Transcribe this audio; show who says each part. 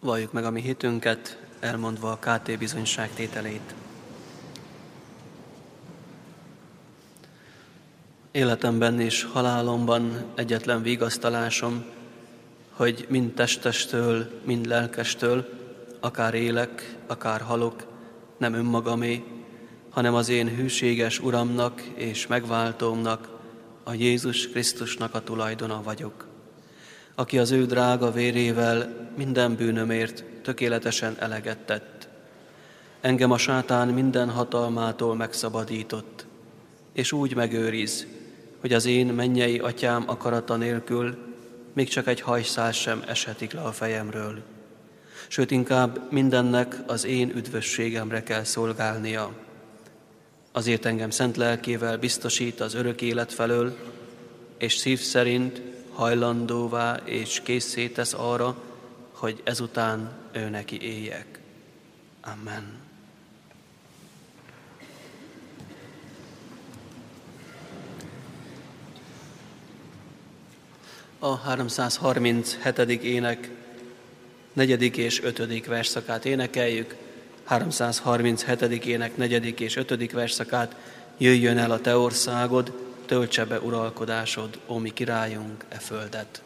Speaker 1: Valljuk meg a mi hitünket, elmondva a KT bizonyságtételét. Életemben és halálomban egyetlen vigasztalásom, hogy mind testestől, mind lelkestől, akár élek, akár halok, nem önmagamé, hanem az én hűséges Uramnak és megváltómnak, a Jézus Krisztusnak a tulajdona vagyok, aki az ő drága vérével minden bűnömért tökéletesen eleget tett. Engem a sátán minden hatalmától megszabadított, és úgy megőriz, hogy az én mennyei atyám akarata nélkül még csak egy hajszál sem eshetik le a fejemről. Sőt, inkább mindennek az én üdvösségemre kell szolgálnia. Azért engem szent lelkével biztosít az örök élet felől, és szív szerint hajlandóvá és készé tesz arra, hogy ezután ő neki éljek. Amen. A 337. ének 4. és 5. versszakát énekeljük. 337. ének 4. és 5. versszakát: Jöjjön el a te országod, töltse be uralkodásod, ó mi királyunk, e földet.